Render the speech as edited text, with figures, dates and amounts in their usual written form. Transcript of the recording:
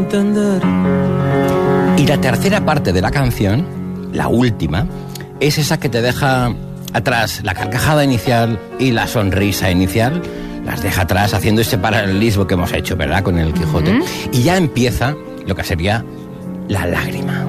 Y la tercera parte de la canción, la última, es esa que te deja atrás la carcajada inicial y la sonrisa inicial. Las deja atrás haciendo ese paralelismo que hemos hecho, ¿verdad?, con el Quijote. Y ya empieza lo que sería la lágrima.